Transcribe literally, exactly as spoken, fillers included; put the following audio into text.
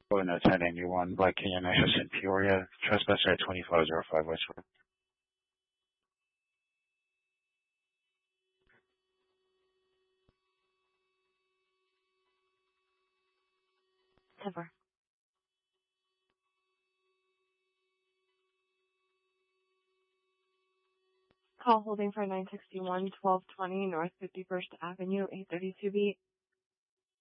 Oh, no, ten eighty-one Black Canyon Access in Peoria. Trespasser at twenty-five oh five Westwood. Ever. Call holding for nine sixty-one twelve twenty North fifty-first Avenue, eight thirty-two B.